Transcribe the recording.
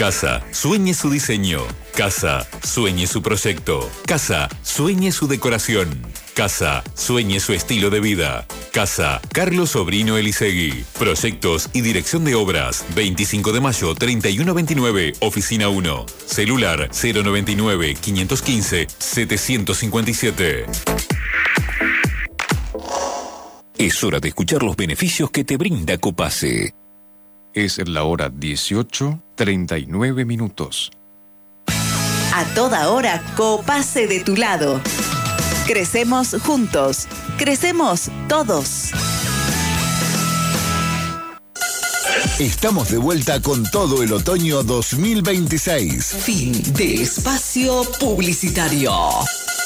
Casa, sueñe su diseño. Casa, sueñe su proyecto. Casa, sueñe su decoración. Casa, sueñe su estilo de vida. Casa, Carlos Sobrino Elisegui. Proyectos y dirección de obras. 25 de mayo, 3129, Oficina 1. Celular 099-515-757. Es hora de escuchar los beneficios que te brinda Copase. Es la hora 18:39. A toda hora, Copase de tu lado. Crecemos juntos. Crecemos todos. Estamos de vuelta con todo el otoño 2026. Fin de espacio publicitario.